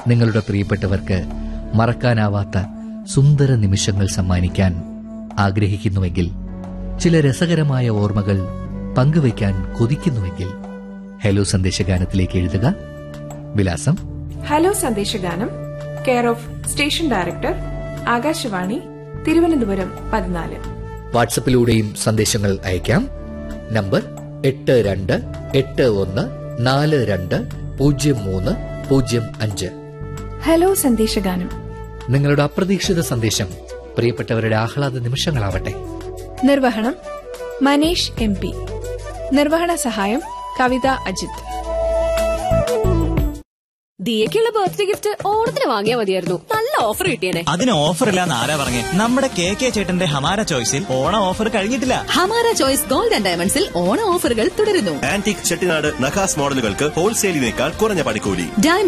നിങ്ങളുടെ പ്രിയപ്പെട്ടവർക്ക് മറക്കാനാവാത്ത സുന്ദര നിമിഷങ്ങൾ സമ്മാനിക്കാൻ ആഗ്രഹിക്കുന്നുവെങ്കിൽ, ചില രസകരമായ ഓർമ്മകൾ പങ്കുവയ്ക്കാൻ കൊതിക്കുന്നുവെങ്കിൽ ഹലോ സന്ദേശഗാനത്തിലേക്ക് എഴുതുക. വിലാസം: hello സന്ദേശഗാനം, care of station director, Akashvani, Thiruvananthapuram 14. വാട്സപ്പിലൂടെയും സന്ദേശങ്ങൾ അയക്കാം. നമ്പർ 8281420305. ഹലോ സന്ദേശഗാനം. നിങ്ങളുടെ അപ്രതീക്ഷിത സന്ദേശം പ്രിയപ്പെട്ടവരുടെ ആഹ്ലാദ നിമിഷങ്ങളാവട്ടെ. നിർവഹണം മനീഷ് MP. നിർവഹണ സഹായം കവിത അജിത്. ദിയക്കുള്ള ബർത്ത്ഡേ ഗിഫ്റ്റ് ഓണത്തിന് വാങ്ങിയാൽ മതിയായിരുന്നു. നല്ല ഓഫർ കിട്ടിയേനെ. അതിന് ഓഫർ ഇല്ലാന്ന് ആരാ പറഞ്ഞേ? നമ്മുടെ KK ചേട്ടന്റെ ഹമാര ചോയ്സിൽ ഓണ ഓഫർ കഴിഞ്ഞിട്ടില്ല. ഹമാര ചോയ്സ് ഗോൾഡ് ആൻഡ് ഡയമണ്ട്സിൽ ഓണ ഓഫറുകൾ തുടരുന്നു. ആന്റിക് ചെട്ടിനാട് നഖാസ് മോഡലുകൾക്ക് ഹോൾസെയിലിനേക്കാൾ കുറഞ്ഞ പണിക്കൂലി.